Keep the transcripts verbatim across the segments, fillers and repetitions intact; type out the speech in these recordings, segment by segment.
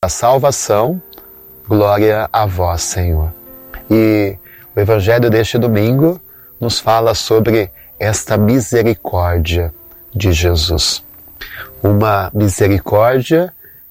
a salvação, glória a vós, Senhor. E o Evangelho deste domingo nos fala sobre esta misericórdia de Jesus. Uma misericórdia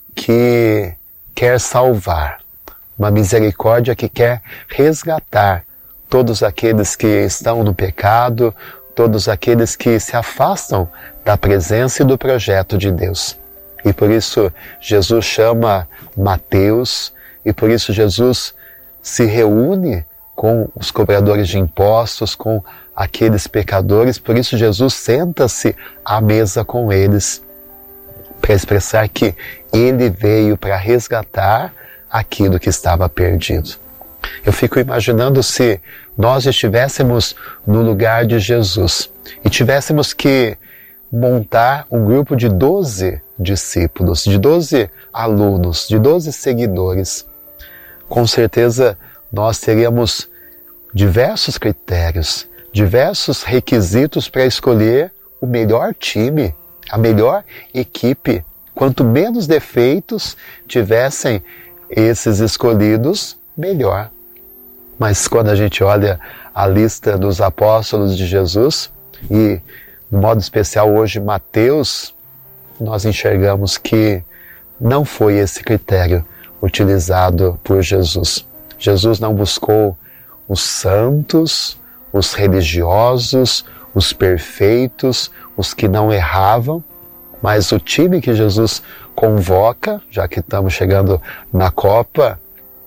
que quer salvar, uma misericórdia que quer resgatar todos aqueles que estão no pecado, todos aqueles que se afastam da presença e do projeto de Deus. E por isso Jesus chama Mateus, e por isso Jesus se reúne com os cobradores de impostos, com aqueles pecadores, por isso Jesus senta-se à mesa com eles, para expressar que ele veio para resgatar aquilo que estava perdido. Eu fico imaginando se nós estivéssemos no lugar de Jesus e tivéssemos que montar um grupo de doze discípulos, de doze alunos, de doze seguidores. Com certeza nós teríamos diversos critérios, diversos requisitos para escolher o melhor time, a melhor equipe. Quanto menos defeitos tivessem esses escolhidos, melhor. Mas quando a gente olha a lista dos apóstolos de Jesus, e de modo especial hoje Mateus, nós enxergamos que não foi esse critério utilizado por Jesus. Jesus não buscou os santos, os religiosos, os perfeitos, os que não erravam, mas o time que Jesus convoca, já que estamos chegando na Copa,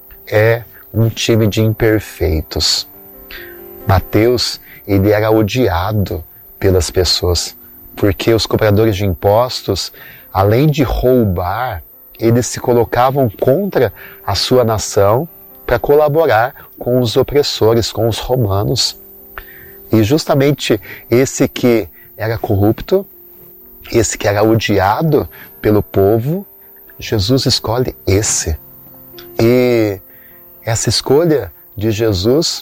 é um time de imperfeitos. Mateus, ele era odiado pelas pessoas, porque os cobradores de impostos, além de roubar, eles se colocavam contra a sua nação para colaborar com os opressores, com os romanos. E justamente esse que era corrupto, esse que era odiado pelo povo, Jesus escolhe esse. E essa escolha de Jesus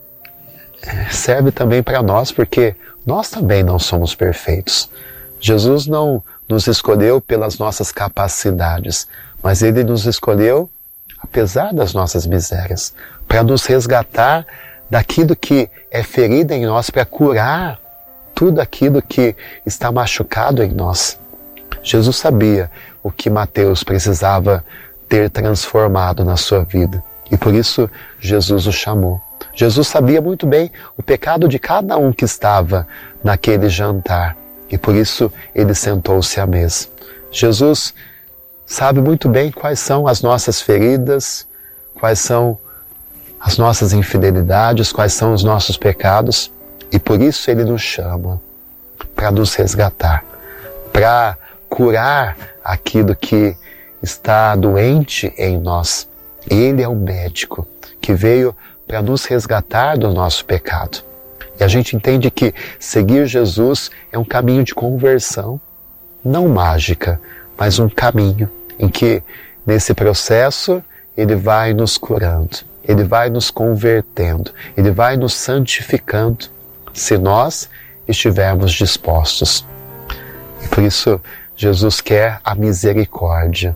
serve também para nós, porque nós também não somos perfeitos. Jesus não nos escolheu pelas nossas capacidades, mas Ele nos escolheu apesar das nossas misérias, para nos resgatar daquilo que é ferido em nós, para curar tudo aquilo que está machucado em nós. Jesus sabia o que Mateus precisava ter transformado na sua vida, e por isso Jesus o chamou. Jesus sabia muito bem o pecado de cada um que estava naquele jantar, e por isso ele sentou-se à mesa. Jesus sabe muito bem quais são as nossas feridas, quais são as nossas infidelidades, quais são os nossos pecados, e por isso Ele nos chama para nos resgatar, para curar aquilo que está doente em nós. Ele é o médico que veio para nos resgatar do nosso pecado. E a gente entende que seguir Jesus é um caminho de conversão, não mágica, mas um caminho em que, nesse processo, Ele vai nos curando, Ele vai nos convertendo, Ele vai nos santificando, se nós estivermos dispostos. E por isso, Jesus quer a misericórdia.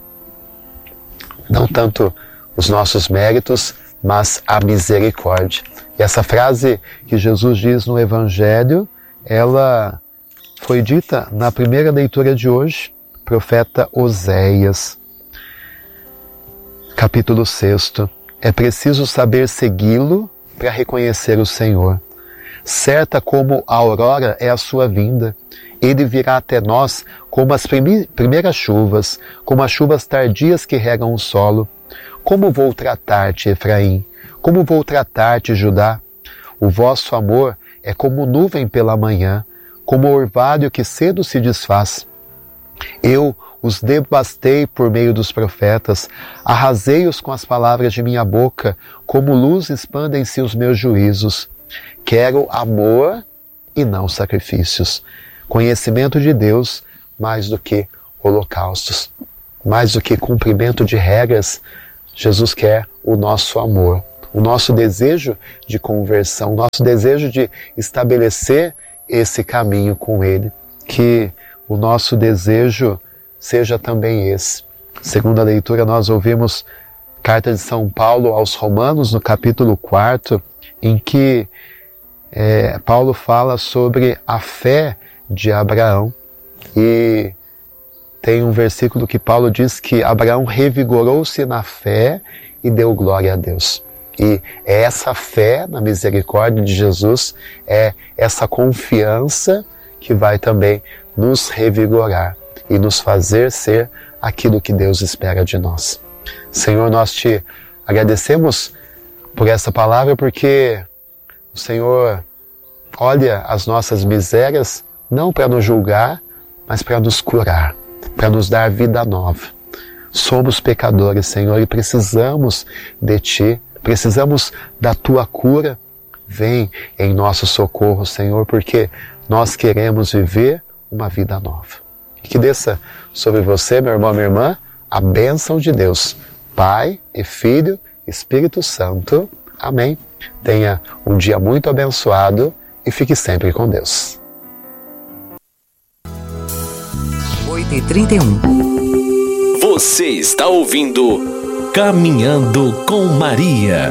Não tanto os nossos méritos, mas a misericórdia. E essa frase que Jesus diz no Evangelho, ela foi dita na primeira leitura de hoje, profeta Oséias, capítulo seis. É preciso saber segui-lo para reconhecer o Senhor. Certa como a aurora é a sua vinda, Ele virá até nós como as primeiras chuvas, como as chuvas tardias que regam o solo. Como vou tratar-te, Efraim? Como vou tratar-te, Judá? O vosso amor é como nuvem pela manhã, como orvalho que cedo se desfaz. Eu os devastei por meio dos profetas, arrasei-os com as palavras de minha boca, como luz expandem-se os meus juízos. Quero amor e não sacrifícios, conhecimento de Deus mais do que holocaustos, mais do que cumprimento de regras. Jesus quer o nosso amor, o nosso desejo de conversão, o nosso desejo de estabelecer esse caminho com Ele. Que o nosso desejo seja também esse, Segunda leitura, nós ouvimos Carta de São Paulo aos Romanos, no capítulo quatro, em que é, Paulo fala sobre a fé de Abraão. E tem um versículo que Paulo diz que Abraão revigorou-se na fé e deu glória a Deus. E é essa fé na misericórdia de Jesus, é essa confiança que vai também nos revigorar e nos fazer ser aquilo que Deus espera de nós. Senhor, nós te agradecemos por essa palavra, porque o Senhor olha as nossas misérias não para nos julgar, mas para nos curar, para nos dar vida nova. Somos pecadores, Senhor, e precisamos de Ti, precisamos da Tua cura. Vem em nosso socorro, Senhor, porque nós queremos viver uma vida nova. E que desça sobre você, meu irmão, minha irmã, a bênção de Deus, Pai e Filho, Espírito Santo. Amém. Tenha um dia muito abençoado e fique sempre com Deus. oito e trinta e um. Você está ouvindo Caminhando com Maria.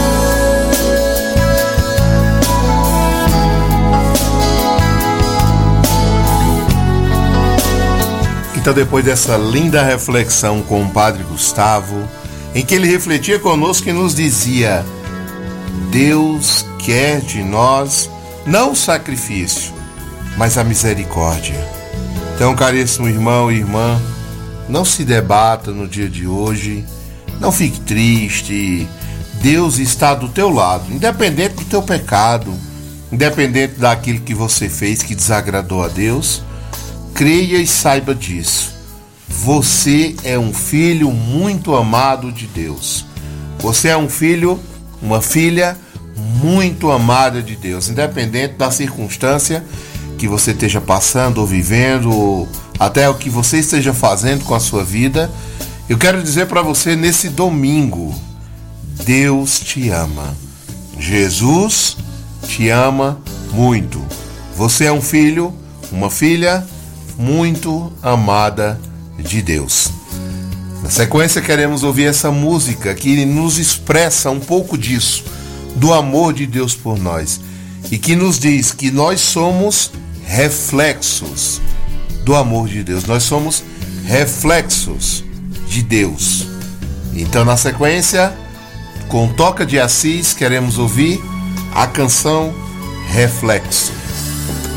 Então, depois dessa linda reflexão com o Padre Gustavo, em que ele refletia conosco e nos dizia: Deus quer de nós não o sacrifício, mas a misericórdia. Então, caríssimo irmão e irmã, não se debata no dia de hoje, não fique triste. Deus está do teu lado, independente do teu pecado, independente daquilo que você fez que desagradou a Deus. Creia e saiba disso. Você é um filho muito amado de Deus. Você é um filho, uma filha muito amada de Deus, independente da circunstância que você esteja passando ou vivendo, ou até o que você esteja fazendo com a sua vida. Eu quero dizer para você nesse domingo: Deus te ama. Jesus te ama muito. Você é um filho, uma filha muito amada de Deus. Na sequência, queremos ouvir essa música que nos expressa um pouco disso, do amor de Deus por nós, e que nos diz que nós somos reflexos do amor de Deus. Nós somos reflexos de Deus. Então, na sequência, com Toca de Assis, queremos ouvir a canção Reflexo.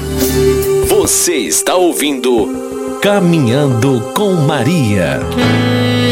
Você está ouvindo Caminhando com Maria.